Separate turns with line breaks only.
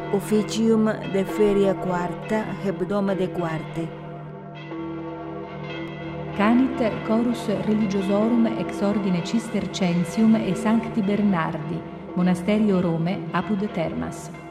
Officium de feria quarta, hebdomade quarte.
Canit chorus religiosorum ex ordine Cistercensium e Sancti Bernardi, monasterio Rome, apud Termas.